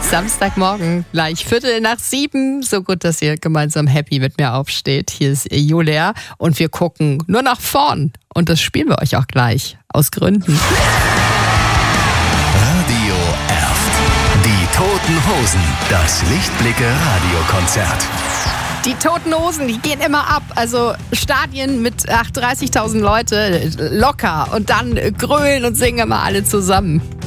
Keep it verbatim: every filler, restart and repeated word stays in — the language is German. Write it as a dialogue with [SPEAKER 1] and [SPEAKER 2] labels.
[SPEAKER 1] Samstagmorgen, gleich Viertel nach sieben. So gut, dass ihr gemeinsam happy mit mir aufsteht. Hier ist Julia und wir gucken nur nach vorn. Und das spielen wir euch auch gleich. Aus Gründen.
[SPEAKER 2] Radio Erft. Die Toten Hosen. Das Lichtblicke-Radiokonzert.
[SPEAKER 1] Die Toten Hosen, die gehen immer ab. Also Stadien mit ach, dreißigtausend Leute locker. Und dann grölen und singen immer alle zusammen.